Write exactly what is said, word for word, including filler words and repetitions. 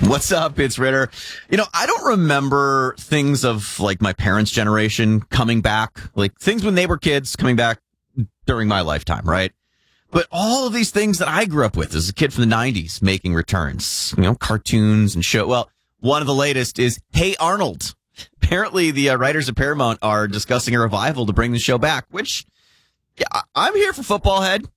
What's up? It's Ritter. You know, I don't remember things of like my parents' generation coming back, like things when they were kids coming back during my lifetime, right? But all of these things that I grew up with as a kid from the nineties making returns, you know, cartoons and show. Well, one of the latest is Hey Arnold. Apparently, the uh, writers of Paramount are discussing a revival to bring the show back, which yeah, I'm here for Football Head.